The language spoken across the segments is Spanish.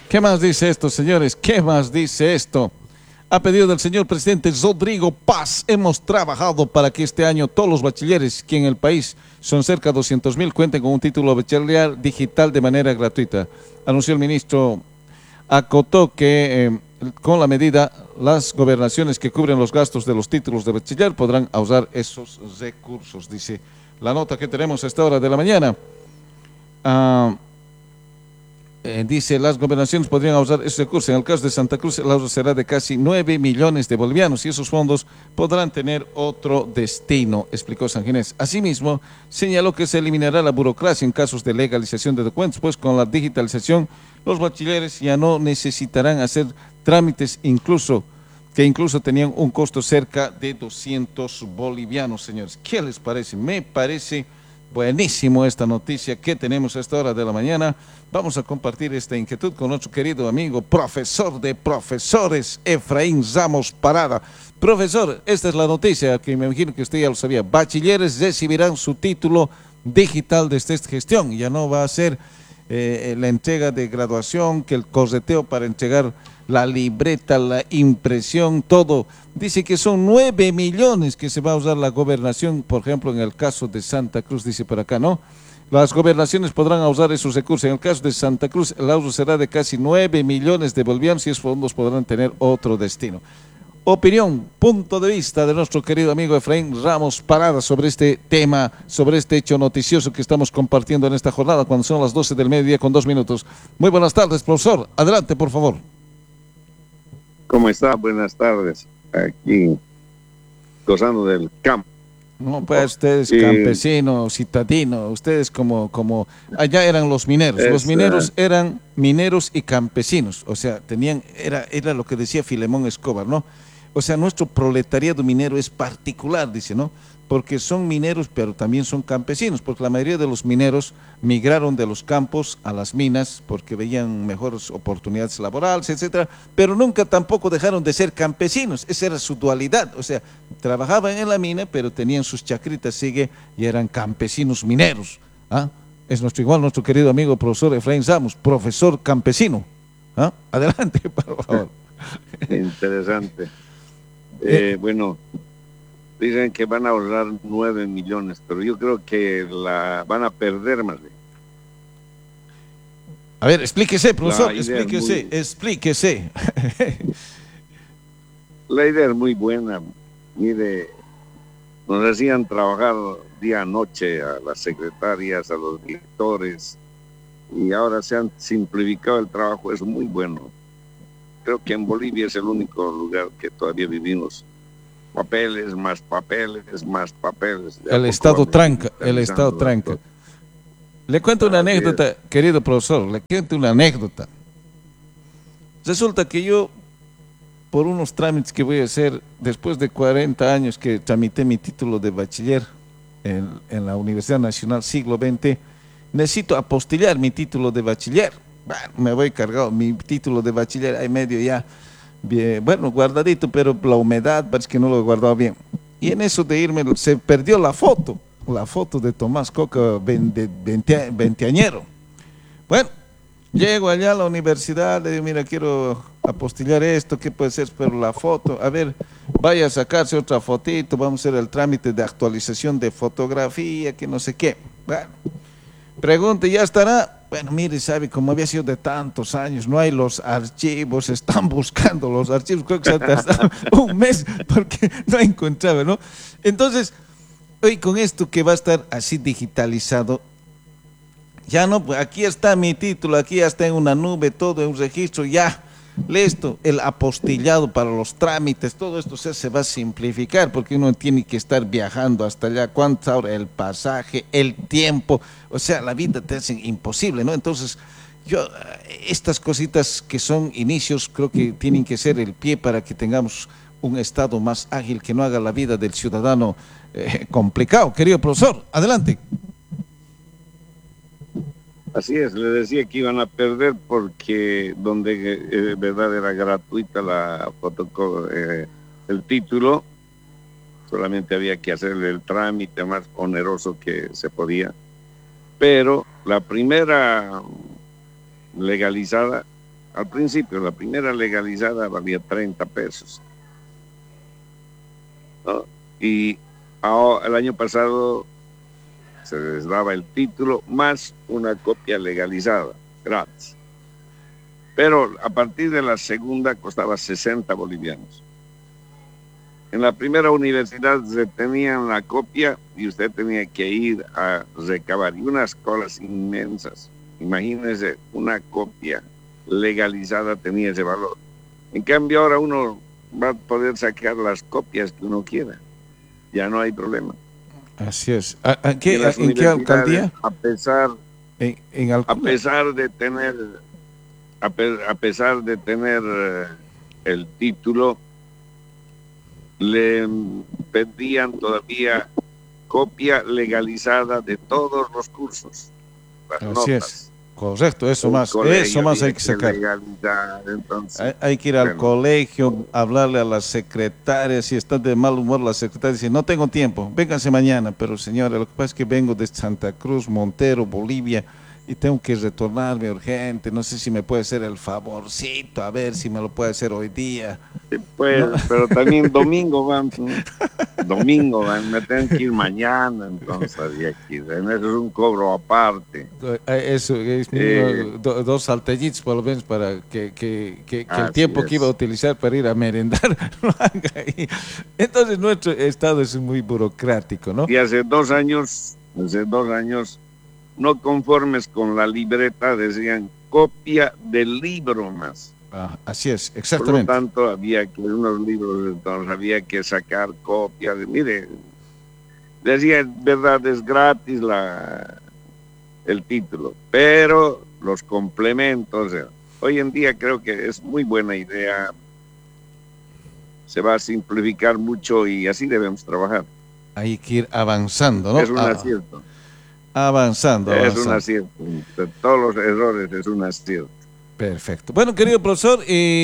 ¿Qué más dice esto, señores? ¿Qué más dice esto? A pedido del señor presidente Rodrigo Paz, hemos trabajado para que este año todos los bachilleres que en el país son cerca de 200.000 cuenten con un título bachiller digital de manera gratuita. Anunció el ministro. Acotó que con la medida las gobernaciones que cubren los gastos de los títulos de bachiller podrán usar esos recursos, dice la nota que tenemos a esta hora de la mañana. Dice, las gobernaciones podrían usar esos recursos. En el caso de Santa Cruz, el uso será de casi 9 millones de bolivianos y esos fondos podrán tener otro destino, explicó Sanginés. Asimismo, señaló que se eliminará la burocracia en casos de legalización de documentos, pues con la digitalización los bachilleres ya no necesitarán hacer trámites que incluso tenían un costo cerca de 200 bolivianos, señores. ¿Qué les parece? Me parece buenísimo esta noticia que tenemos a esta hora de la mañana. Vamos a compartir esta inquietud con nuestro querido amigo, profesor de profesores, Efraín Ramos Parada. Profesor, esta es la noticia que me imagino que usted ya lo sabía. Bachilleres recibirán su título digital desde esta gestión. Ya no va a ser la entrega de graduación, que el correteo para entregar la libreta, la impresión, todo. Dice que son 9 millones que se va a usar la gobernación, por ejemplo, en el caso de Santa Cruz, dice por acá, ¿no? Las gobernaciones podrán usar esos recursos. En el caso de Santa Cruz, el uso será de casi 9 millones de bolivianos y esos fondos podrán tener otro destino. Opinión, punto de vista de nuestro querido amigo Efraín Ramos Parada sobre este tema, sobre este hecho noticioso que estamos compartiendo en esta jornada cuando son las 12 del mediodía con 2 minutos. Muy buenas tardes, profesor. Adelante, por favor. ¿Cómo está? Buenas tardes. Aquí, gozando del campo. No, pues ustedes campesinos, citadinos, ustedes como allá eran los mineros. Los mineros eran mineros y campesinos, o sea, era lo que decía Filemón Escobar, ¿no? O sea, nuestro proletariado minero es particular, dice, ¿no? Porque son mineros, pero también son campesinos, porque la mayoría de los mineros migraron de los campos a las minas porque veían mejores oportunidades laborales, etcétera, pero nunca tampoco dejaron de ser campesinos. Esa era su dualidad, o sea, trabajaban en la mina, pero tenían sus chacritas, y eran campesinos mineros. ¿Ah? Es nuestro querido amigo profesor Efraín Ramos, profesor campesino. ¿Ah? Adelante, por favor. Interesante. Bueno, dicen que van a ahorrar 9 millones, pero yo creo que la van a perder más bien. A ver, explíquese, profesor, explíquese. La idea es muy buena. Mire, nos hacían trabajar día a noche a las secretarias, a los directores, y ahora se han simplificado el trabajo, es muy bueno. Creo que en Bolivia es el único lugar que todavía vivimos papeles, más papeles, más papeles. El Estado tranca, el Estado tranca. Le cuento una anécdota, querido profesor, le cuento una anécdota. Resulta que yo, por unos trámites que voy a hacer, después de 40 años que tramité mi título de bachiller en la Universidad Nacional Siglo XX, necesito apostillar mi título de bachiller. Bueno, me voy cargado, mi título de bachiller ahí medio ya, bien, bueno, guardadito, pero la humedad parece que no lo he guardado bien. Y en eso de irme, se perdió la foto de Tomás Coca, veinteañero. Bueno, llego allá a la universidad, le digo, mira, quiero apostillar esto, ¿qué puede ser? Pero la foto, a ver, vaya a sacarse otra fotito, vamos a hacer el trámite de actualización de fotografía, que no sé qué. Bueno, pregunte, ¿ya estará? Bueno, mire, sabe, como había sido de tantos años, no hay los archivos, están buscando los archivos, creo que se ha tardado un mes porque no encontraba, ¿no? Entonces, hoy con esto que va a estar así digitalizado, ya no, pues aquí está mi título, aquí ya está en una nube, todo en un registro, ya, listo, el apostillado para los trámites, todo esto se va a simplificar porque uno tiene que estar viajando hasta allá, cuánto ahora el pasaje, el tiempo, o sea, la vida te hace imposible, ¿no? Entonces, estas cositas que son inicios, creo que tienen que ser el pie para que tengamos un Estado más ágil, que no haga la vida del ciudadano complicado. Querido profesor, adelante. Así es, le decía que iban a perder porque donde verdad era gratuita la el título, solamente había que hacerle el trámite más oneroso que se podía, pero la primera legalizada al principio, la primera legalizada valía 30 pesos, ¿no? Y el año pasado se les daba el título más una copia legalizada, gratis. Pero a partir de la segunda costaba 60 bolivianos. En la primera universidad se tenían la copia y usted tenía que ir a recabar. Y unas colas inmensas. Imagínese, una copia legalizada tenía ese valor. En cambio, ahora uno va a poder sacar las copias que uno quiera. Ya no hay problema. Así es. ¿En qué alcaldía? A pesar de tener el título, le pedían todavía copia legalizada de todos los cursos. Así notas. Es, correcto, eso más hay que sacar. Entonces, hay que ir al colegio, hablarle a las secretarias, si están de mal humor las secretarias, dicen, no tengo tiempo, vénganse mañana, pero señora, lo que pasa es que vengo de Santa Cruz, Montero, Bolivia, y tengo que retornarme urgente, no sé si me puede hacer el favorcito, a ver si me lo puede hacer hoy día. Sí, pues, ¿no? Pero también domingo van, me tengo que ir mañana, entonces había que ir. Eso es un cobro aparte. Eso es dos saltellitos por lo menos para que el tiempo que iba a utilizar para ir a merendar lo haga ahí. Entonces nuestro estado es muy burocrático, ¿no? Y hace dos años, no conformes con la libreta, decían copia del libro más. Así es, exactamente. Por lo tanto, había que unos libros, entonces había que sacar copias. Mire, decía, verdad, es gratis el título, pero los complementos, hoy en día creo que es muy buena idea. Se va a simplificar mucho y así debemos trabajar. Hay que ir avanzando, ¿no? Es un acierto. Avanzando. Es un acierto. De todos los errores es un acierto. Perfecto. Bueno, querido profesor,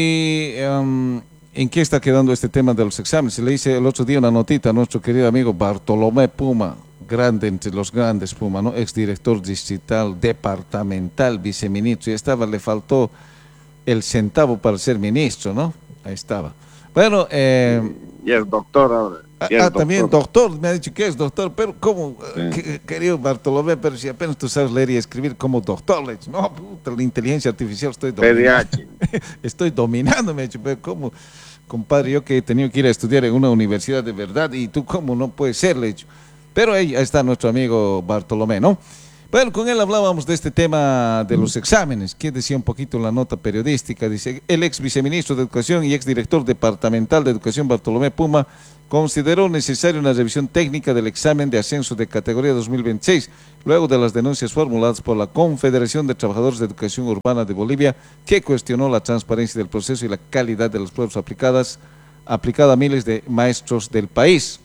¿en qué está quedando este tema de los exámenes? Le hice el otro día una notita a nuestro querido amigo Bartolomé Puma, grande entre los grandes Puma, ¿no? Exdirector distrital, departamental, viceministro, y le faltó el centavo para ser ministro, ¿no? Ahí estaba. Bueno, y es doctor ahora. También doctor, me ha dicho que es doctor, pero ¿cómo, querido Bartolomé? Pero si apenas tú sabes leer y escribir como doctor, le he dicho, no, puta, la inteligencia artificial estoy dominando. Estoy dominando, me ha dicho, pero ¿cómo, compadre? Yo que he tenido que ir a estudiar en una universidad de verdad, y tú, ¿cómo no puede ser? Le he dicho. Pero ahí está nuestro amigo Bartolomé, ¿no? Bueno, con él hablábamos de este tema de los exámenes, que decía un poquito en la nota periodística. Dice, el ex viceministro de Educación y ex director departamental de Educación, Bartolomé Puma, consideró necesaria una revisión técnica del examen de ascenso de categoría 2026, luego de las denuncias formuladas por la Confederación de Trabajadores de Educación Urbana de Bolivia, que cuestionó la transparencia del proceso y la calidad de las pruebas aplicada a miles de maestros del país.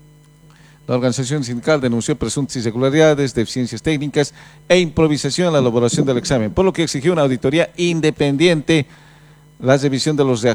La organización sindical denunció presuntas irregularidades, deficiencias técnicas e improvisación en la elaboración del examen, por lo que exigió una auditoría independiente, la revisión de los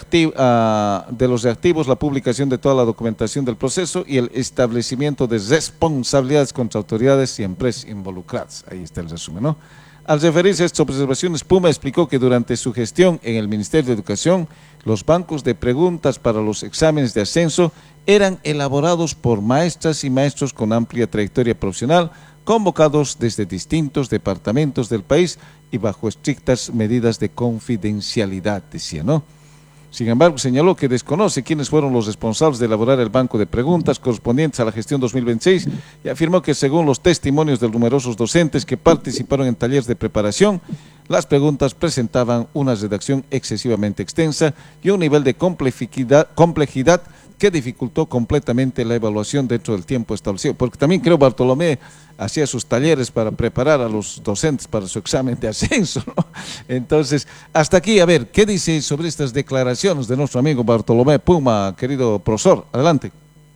reactivos, la publicación de toda la documentación del proceso y el establecimiento de responsabilidades contra autoridades y empresas involucradas. Ahí está el resumen, ¿no? Al referirse a estas observaciones, Puma explicó que durante su gestión en el Ministerio de Educación, los bancos de preguntas para los exámenes de ascenso eran elaborados por maestras y maestros con amplia trayectoria profesional, convocados desde distintos departamentos del país y bajo estrictas medidas de confidencialidad, decía, ¿no? Sin embargo, señaló que desconoce quiénes fueron los responsables de elaborar el banco de preguntas correspondientes a la gestión 2026 y afirmó que según los testimonios de numerosos docentes que participaron en talleres de preparación, las preguntas presentaban una redacción excesivamente extensa y un nivel de complejidad que dificultó completamente la evaluación dentro del tiempo establecido. Porque también creo Bartolomé hacía sus talleres para preparar a los docentes para su examen de ascenso, ¿no? Entonces, hasta aquí, a ver, ¿qué dice sobre estas declaraciones de nuestro amigo Bartolomé Puma, querido profesor? Adelante.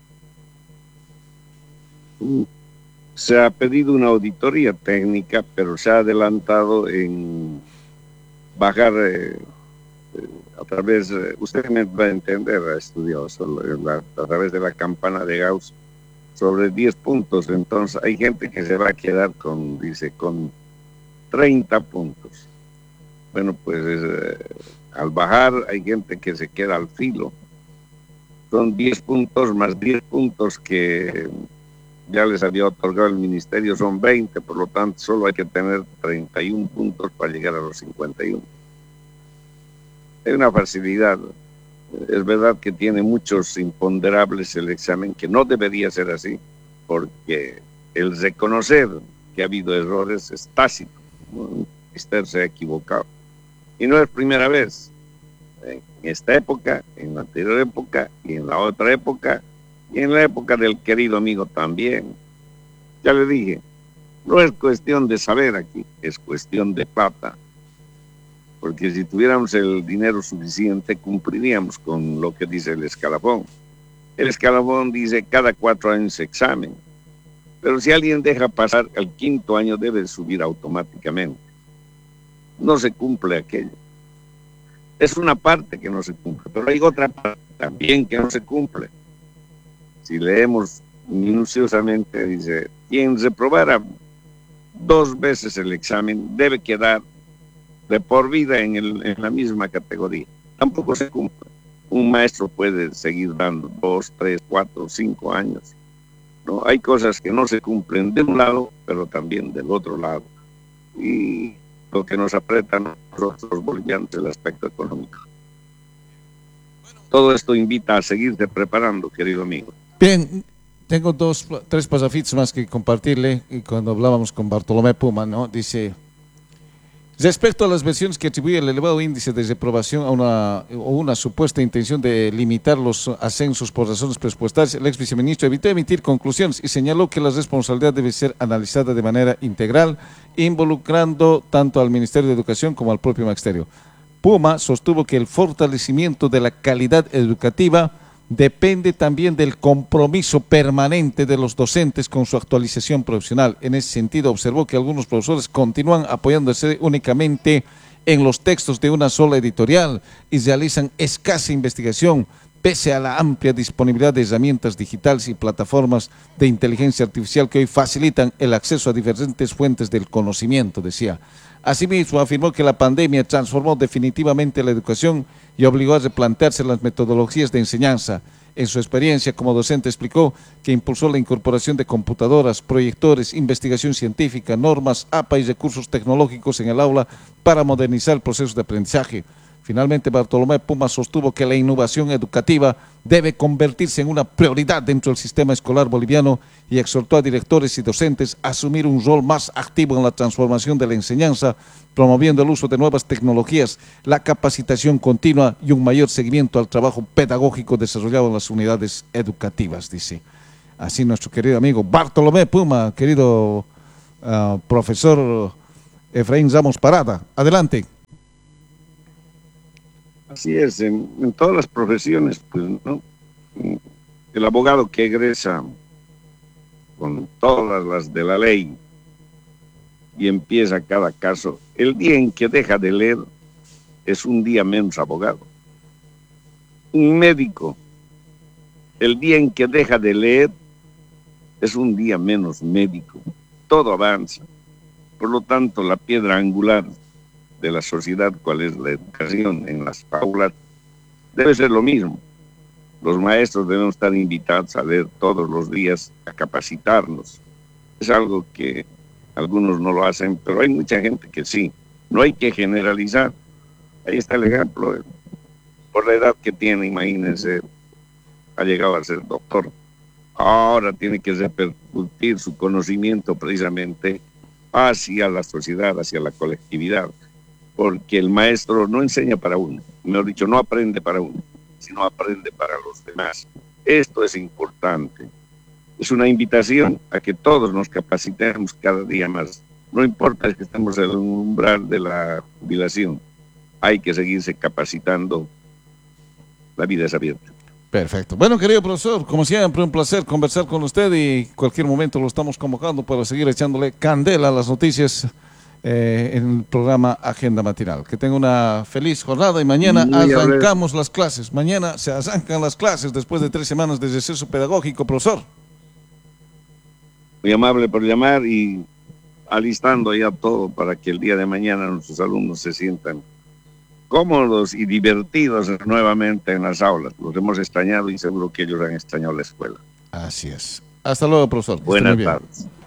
Se ha pedido una auditoría técnica, pero se ha adelantado en bajar a través, usted me va a entender, ha estudiado a través de la campana de Gauss sobre 10 puntos, entonces hay gente que se va a quedar con 30 puntos. Bueno, pues al bajar hay gente que se queda al filo. Son 10 puntos más 10 puntos que ya les había otorgado el ministerio, son 20, por lo tanto solo hay que tener 31 puntos para llegar a los 51. Hay una facilidad. Es verdad que tiene muchos imponderables el examen, que no debería ser así, porque el reconocer que ha habido errores es tácito. El ministerio se ha equivocado. Y no es primera vez. En esta época, en la anterior época, y en la otra época, y en la época del querido amigo también. Ya le dije, no es cuestión de saber aquí, es cuestión de plata. Porque si tuviéramos el dinero suficiente, cumpliríamos con lo que dice el escalafón. El escalafón dice cada 4 años examen. Pero si alguien deja pasar al 5.º año, debe subir automáticamente. No se cumple aquello. Es una parte que no se cumple, pero hay otra parte también que no se cumple. Si leemos minuciosamente, dice, quien reprobara 2 veces el examen debe quedar de por vida en la misma categoría. Tampoco se cumple. Un maestro puede seguir dando 2, 3, 4, 5 años. ¿No? Hay cosas que no se cumplen de un lado, pero también del otro lado. Y lo que nos aprieta a nosotros los bolivianos es el aspecto económico. Todo esto invita a seguirse preparando, querido amigo. Bien, tengo 3 pasafitos más que compartirle. Y cuando hablábamos con Bartolomé Puma, ¿no? Dice, respecto a las versiones que atribuye el elevado índice de reprobación a una supuesta intención de limitar los ascensos por razones presupuestarias, el ex viceministro evitó emitir conclusiones y señaló que la responsabilidad debe ser analizada de manera integral, involucrando tanto al Ministerio de Educación como al propio magisterio. Puma sostuvo que el fortalecimiento de la calidad educativa depende también del compromiso permanente de los docentes con su actualización profesional. En ese sentido, observó que algunos profesores continúan apoyándose únicamente en los textos de una sola editorial y realizan escasa investigación, pese a la amplia disponibilidad de herramientas digitales y plataformas de inteligencia artificial que hoy facilitan el acceso a diferentes fuentes del conocimiento, decía. Asimismo, afirmó que la pandemia transformó definitivamente la educación y obligó a replantearse las metodologías de enseñanza. En su experiencia como docente explicó que impulsó la incorporación de computadoras, proyectores, investigación científica, normas, APA y recursos tecnológicos en el aula para modernizar el proceso de aprendizaje. Finalmente, Bartolomé Puma sostuvo que la innovación educativa debe convertirse en una prioridad dentro del sistema escolar boliviano y exhortó a directores y docentes a asumir un rol más activo en la transformación de la enseñanza, promoviendo el uso de nuevas tecnologías, la capacitación continua y un mayor seguimiento al trabajo pedagógico desarrollado en las unidades educativas, dice. Así nuestro querido amigo Bartolomé Puma, querido profesor Efraín Ramos Parada. Adelante. Así es, en todas las profesiones, pues, ¿no? El abogado que egresa con todas las de la ley y empieza cada caso, el día en que deja de leer es un día menos abogado. Un médico, el día en que deja de leer es un día menos médico. Todo avanza. Por lo tanto, la piedra angular de la sociedad, cuál es la educación en las aulas, debe ser lo mismo. Los maestros debemos estar invitados a leer todos los días, a capacitarnos. Es algo que algunos no lo hacen, pero hay mucha gente que sí. No hay que generalizar. Ahí está el ejemplo. Por la edad que tiene, imagínense, ha llegado a ser doctor. Ahora tiene que repercutir su conocimiento precisamente hacia la sociedad, hacia la colectividad. Porque el maestro no enseña para uno, mejor dicho, no aprende para uno, sino aprende para los demás. Esto es importante. Es una invitación a que todos nos capacitemos cada día más. No importa que estemos en el umbral de la jubilación, hay que seguirse capacitando. La vida es abierta. Perfecto. Bueno, querido profesor, como siempre, un placer conversar con usted y en cualquier momento lo estamos convocando para seguir echándole candela a las noticias en el programa Agenda Matinal. Que tenga una feliz jornada y mañana arrancamos las clases. Mañana se arrancan las clases después de 3 semanas de receso pedagógico, profesor. Muy amable por llamar y alistando ya todo para que el día de mañana nuestros alumnos se sientan cómodos y divertidos nuevamente en las aulas. Los hemos extrañado y seguro que ellos han extrañado la escuela. Así es. Hasta luego, profesor. Buenas tardes.